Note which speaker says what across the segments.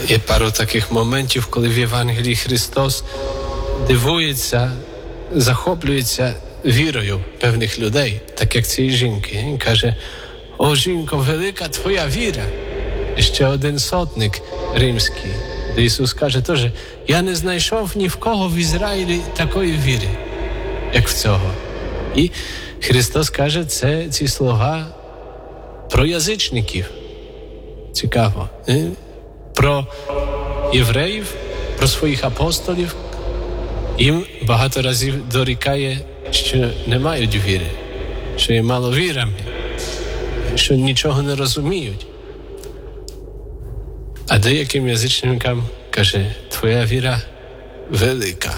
Speaker 1: Є пару таких моментів, коли в Євангелії Христос дивується, захоплюється вірою певних людей, так як цієї жінки. Він каже: «О, жінко, велика твоя віра!» І ще один сотник римський, де Ісус каже теж: «Я не знайшов ні в кого в Ізраїлі такої віри, як в цього». І Христос каже ці слова про язичників. Цікаво. Про євреїв, про своїх апостолів. Їм багато разів дорікає, що не мають віри, що є маловірами, що нічого не розуміють. А деяким язичникам каже: «Твоя віра велика».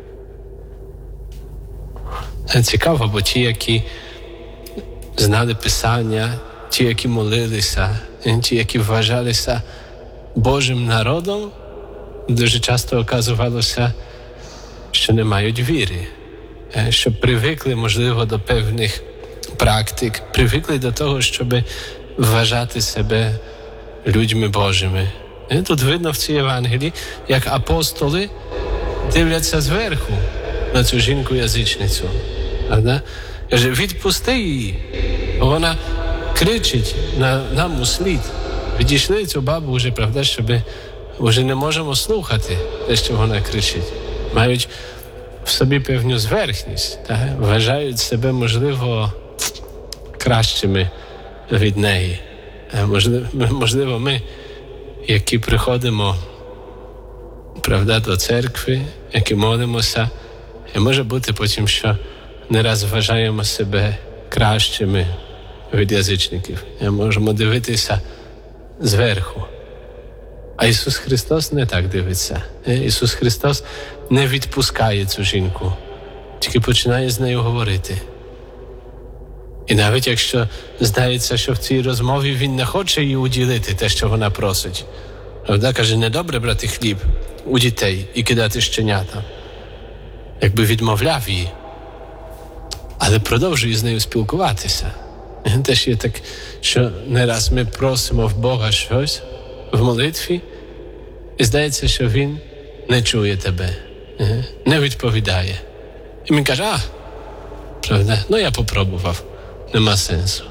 Speaker 1: Цікаво, бо ті, які знали Писання, ті, які молилися, ті, які вважалися Божим народом, дуже часто оказувалося, що не мають віри, що привикли, можливо, до певних практик, привикли до того, щоб вважати себе людьми Божими. Тут видно в цій Євангелії, як апостоли дивляться зверху на цю жінку-язичницю. Каже: «Відпусти її, бо вона кричить нам у слід». Відійшли цю бабу вже, правда, щоб вже не можемо слухати те, що вона кричить. Мають в собі певну зверхність, вважають себе, можливо, кращими від неї. Можливо, ми, які приходимо, правда, до церкви, які молимося, і може бути потім, що не раз вважаємо себе кращими від язичників. І можемо дивитися зверху. А Ісус Христос не так дивиться. Ісус Христос не відпускає цю жінку, тільки починає з нею говорити. І навіть якщо здається, що в цій розмові Він не хоче їй уділити те, що вона просить. Правда, каже: «Недобре брати хліб у дітей і кидати щенята». Якби відмовляв її, але продовжує з нею спілкуватися. Теж є так, що не раз ми просимо в Бога щось в молитві, і здається, що Він не чує тебе, не відповідає. І він каже: правда, я попробував, нема сенсу.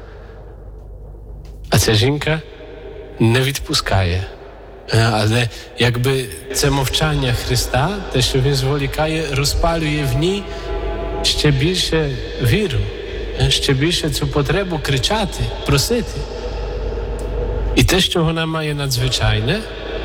Speaker 1: А ця жінка не відпускає. Але якби це мовчання Христа, те, що Він зволікає, розпалює в ній ще більше віру, ще більше цю потребу кричати, просити. І те, що вона має надзвичайне,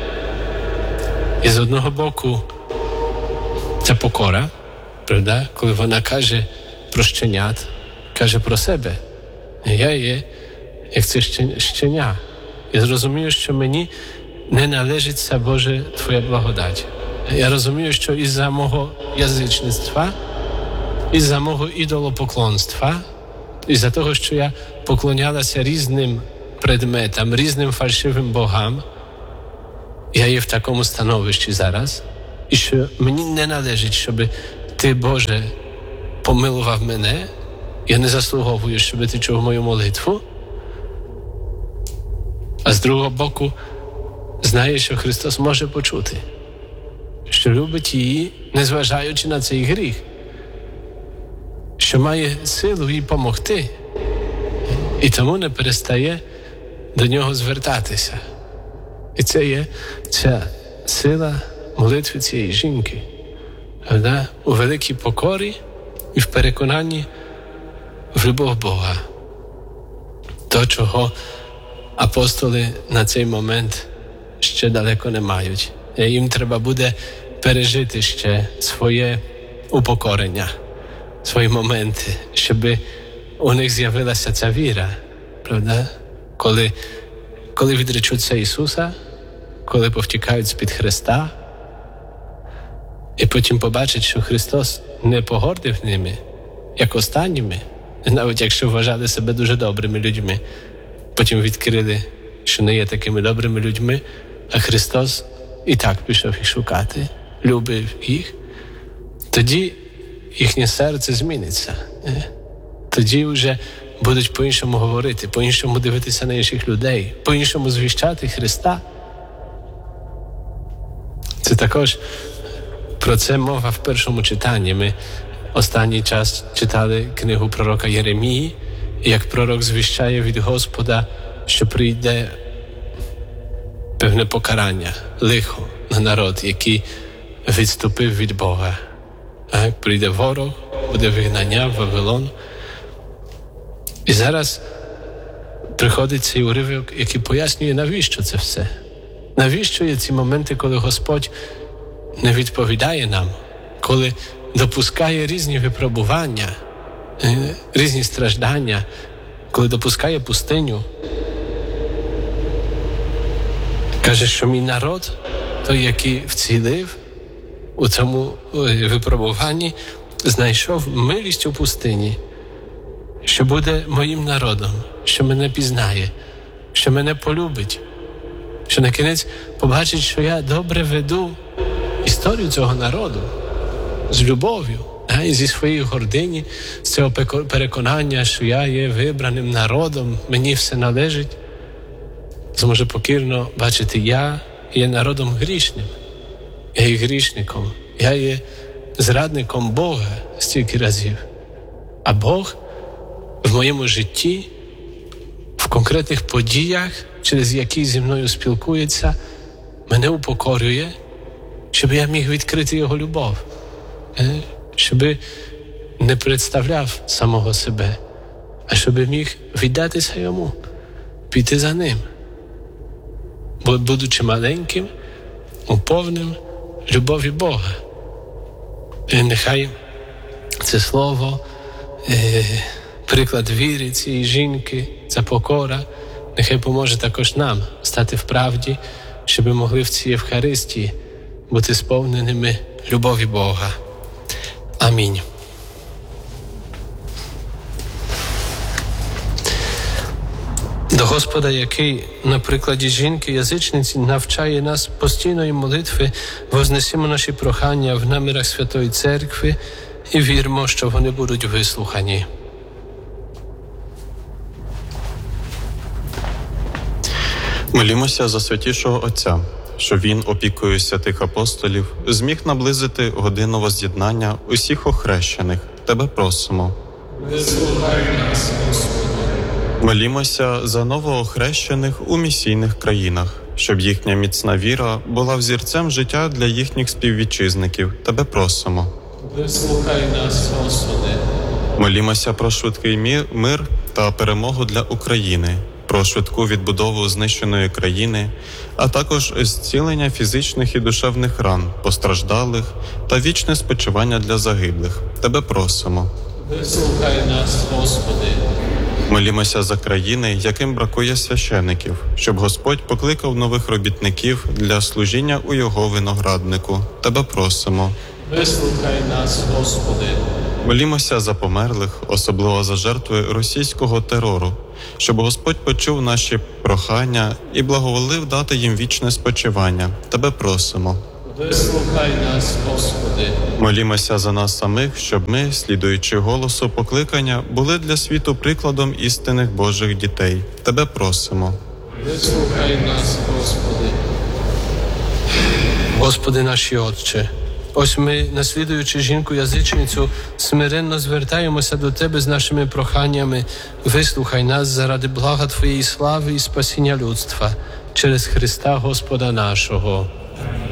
Speaker 1: і з одного боку це покора, правда, коли вона каже про щенят, каже про себе. Я є, як це щеня. Я зрозумію, що мені не належиться, Боже, Твоя благодать. Я розумію, що із-за мого язичництва, із-за мого ідолопоклонства, із-за того, що я поклонялася різним предметам, різним фальшивим богам, я є в такому становищі зараз, і що мені не належить, щоб Ти, Боже, помилував мене, я не заслуговую, щоб Ти чув мою молитву, а з другого боку знає, що Христос може почути, що любить її, незважаючи на цей гріх, що має силу їй помогти, і тому не перестає до нього звертатися. І це є ця сила молитви цієї жінки, правда? У великій покорі і в переконанні в любов Бога. То, чого апостоли на цей момент ще далеко не мають. Їм треба буде пережити ще своє упокорення, свої моменти, щоб у них з'явилася ця віра, правда? Коли відречуться Ісуса, коли повтікають з-під хреста, і потім побачать, що Христос не погордив ними, як останніми, навіть якщо вважали себе дуже добрими людьми, потім відкрили, що не є такими добрими людьми, а Христос і так пішов їх шукати, любив їх, тоді їхнє серце зміниться. Тоді вже будуть по-іншому говорити, по-іншому дивитися на інших людей, по-іншому звіщати Христа. Це також про це мова в першому читанні. Ми останній час читали книгу пророка Єремії, як пророк звіщає від Господа, що прийде певне покарання, лихо на народ, який відступив від Бога. Прийде ворог, буде вигнання в Вавилон. І зараз приходить цей уривок, який пояснює, навіщо це все. Навіщо є ці моменти, коли Господь не відповідає нам, коли допускає різні випробування, різні страждання, коли допускає пустиню. Каже, що мій народ, той, який вцілив у цьому випробуванні, знайшов милість у пустині, що буде моїм народом, що мене пізнає, що мене полюбить, що на кінець побачить, що я добре веду історію цього народу з любов'ю, і зі своєї гордині, з цього переконання, що я є вибраним народом, мені все належить, зможе покірно бачити, я є народом грішним, я є грішником, я є зрадником Бога стільки разів. А Бог в моєму житті, в конкретних подіях, через які зі мною спілкується, мене упокорює, щоб я міг відкрити Його любов, щоб не представляв самого себе, а щоб міг віддатися Йому, піти за Ним. Бо, будучи маленьким, уповним любові Бога. І нехай це слово, приклад віри цієї жінки, ця покора, нехай поможе також нам стати в правді, щоб ми могли в цій Євхаристії бути сповненими любові Бога. Амінь. До Господа, який на прикладі жінки-язичниці навчає нас постійної молитви, вознесімо наші прохання в намірах Святої Церкви і віримо, що вони будуть вислухані.
Speaker 2: Молімося за святішого Отця, щоб він, опікуючись тих апостолів, зміг наблизити годину возз'єднання усіх охрещених. Тебе просимо.
Speaker 1: Вислухай нас, Господи.
Speaker 2: Молімося за новоохрещених у місійних країнах, щоб їхня міцна віра була взірцем життя для їхніх співвітчизників. Тебе просимо.
Speaker 1: Вислухай нас, Господи.
Speaker 2: Молімося про швидкий мир та перемогу для України, про швидку відбудову знищеної країни, а також зцілення фізичних і душевних ран, постраждалих та вічне спочивання для загиблих. Тебе просимо.
Speaker 1: Вислухай нас, Господи.
Speaker 2: Молімося за країни, яким бракує священиків, щоб Господь покликав нових робітників для служіння у Його винограднику. Тебе просимо.
Speaker 1: Вислухай нас, Господи.
Speaker 2: Молімося за померлих, особливо за жертви російського терору, щоб Господь почув наші прохання і благоволив дати їм вічне спочивання. Тебе просимо.
Speaker 1: Вислухай нас, Господи.
Speaker 2: Молімося за нас самих, щоб ми, слідуючи голосу покликання, були для світу прикладом істинних Божих дітей. Тебе просимо.
Speaker 1: Вислухай нас, Господи. Господи наш Отче, ось ми, наслідуючи жінку-язичницю, смиренно звертаємося до Тебе з нашими проханнями. Вислухай нас заради блага Твоєї слави і спасіння людства через Христа Господа нашого.